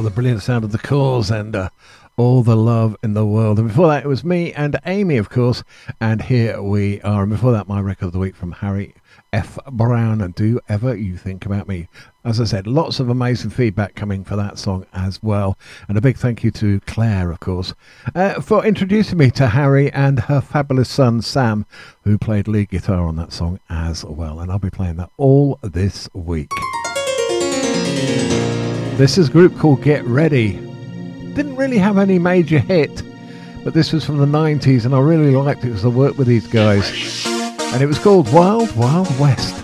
The brilliant sound of The Cause and All the Love in the World. And before that, it was me and Amy, of course. And here we are. And before that, my record of the week from Harry F. Brown, and Do Ever You Think About Me. As I said, lots of amazing feedback coming for that song as well. And a big thank you to Claire, of course, for introducing me to Harry and her fabulous son, Sam, who played lead guitar on that song as well. And I'll be playing that all this week. This is a group called Get Ready. Didn't really have any major hit, but this was from the 90s and I really liked it because I worked with these guys. And it was called Wild Wild West.